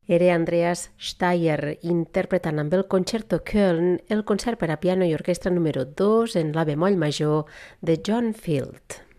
Era Andreas Steyr interpretant amb el Concerto Köln el concert per a piano i orquestra número 2 en la bemoll major de John Field.